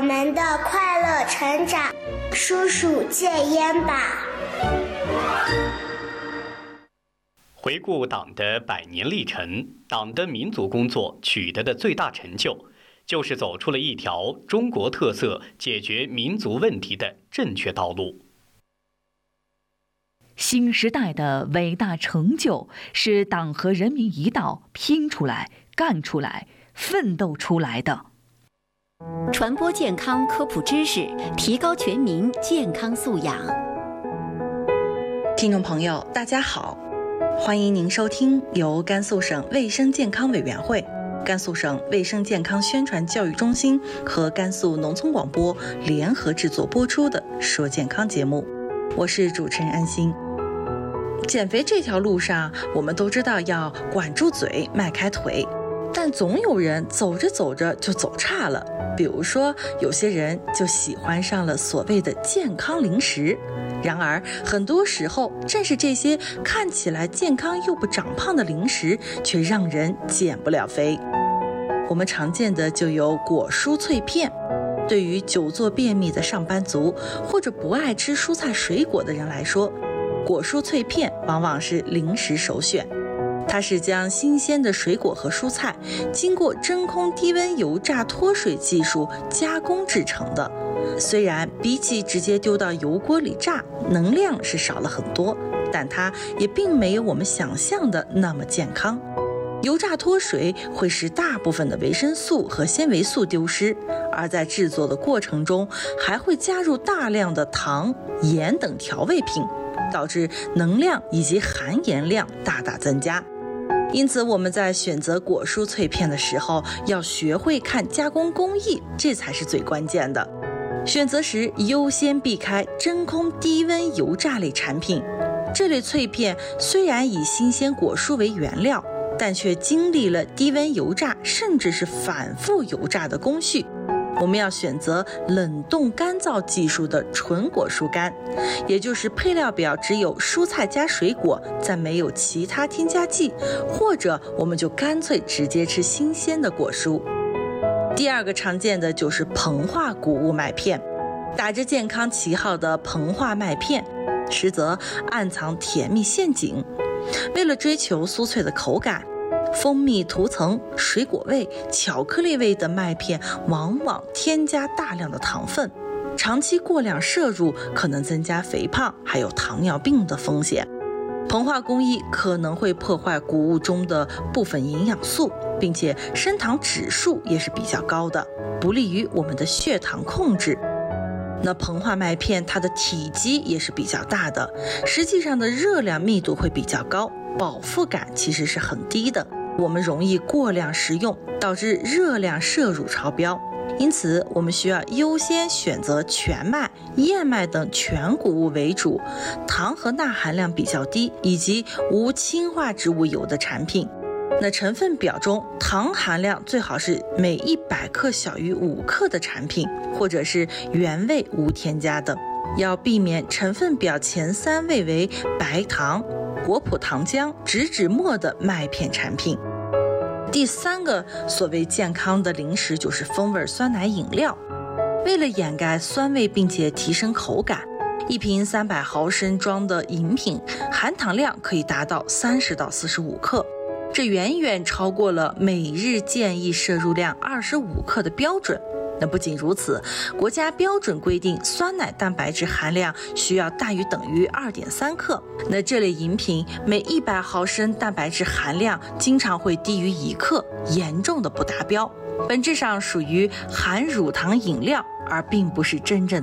们的快乐成长。叔叔戒烟吧。 回顾党的100年历程，党的民族工作取得的最大成就，就是走出了一条中国特色解决民族问题的正确道路。 新时代的伟大成就，是党和人民一道拼出来、干出来、奋斗出来的。 传播健康科普知识，提高全民健康素养。 听众朋友，大家好，欢迎您收听由甘肃省卫生健康委员会、甘肃省卫生健康宣传教育中心和甘肃农村广播联合制作播出的《说健康》节目，我是主持人安心。减肥这条路上，我们都知道要管住嘴，迈开腿，但总有人走着走着就走岔了。比如说，有些人就喜欢上了所谓的健康零食，然而很多时候，正是这些看起来健康又不长胖的零食，却让人减不了肥。我们常见的就有果蔬脆片，对于久坐便秘的上班族或者不爱吃蔬菜水果的人来说，果蔬脆片往往是零食首选。它是将新鲜的水果和蔬菜经过真空低温油炸脱水技术加工制成的，虽然比起直接丢到油锅里炸，能量是少了很多，但它也并没有我们想象的那么健康。油炸脱水会使大部分的维生素和纤维素丢失，而在制作的过程中还会加入大量的糖、盐等调味品，导致能量以及含盐量大大增加。因此我们在选择果蔬脆片的时候，要学会看加工工艺，这才是最关键的。选择时优先避开真空低温油炸类产品。这类脆片虽然以新鲜果蔬为原料，但却经历了低温油炸甚至是反复油炸的工序。我们要选择冷冻干燥技术的纯果蔬干，也就是配料表只有蔬菜加水果，再没有其他添加剂，或者我们就干脆直接吃新鲜的果蔬。第二个常见的就是膨化谷物麦片，打着健康旗号的膨化麦片，实则暗藏甜蜜陷阱。为了追求酥脆的口感，蜂蜜涂层、水果味、巧克力味的麦片往往添加大量的糖分，长期过量摄入可能增加肥胖还有糖尿病的风险。膨化工艺可能会破坏谷物中的部分营养素，并且升糖指数也是比较高的，不利于我们的血糖控制。那膨化麦片它的体积也是比较大的，实际上的热量密度会比较高，饱腹感其实是很低的，我们容易过量食用，导致热量摄入超标。因此我们需要优先选择全麦、燕麦等全谷物为主，糖和钠含量比较低，以及无氢化植物油的产品。那成分表中糖含量最好是每100克小于5克的产品，或者是原味无添加的。要避免成分表前3位为白糖、果脯糖浆、植脂末的麦片产品。第三个所谓健康的零食就是风味酸奶饮料。为了掩盖酸味并且提升口感，一瓶300毫升装的饮品含糖量可以达到30到45克，这远远超过了每日建议摄入量25克的标准。那不仅如此，国家标准规定酸奶蛋白质含量需要大于等于2.3克，那这类饮品每100毫升蛋白质含量经常会低于1克，严重的不达标，本质上属于含乳糖饮料，而并不是真正的